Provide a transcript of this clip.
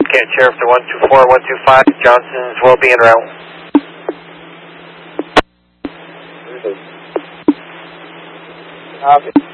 Canton Sheriff to 124, 125, Johnson's will be en route. Copy.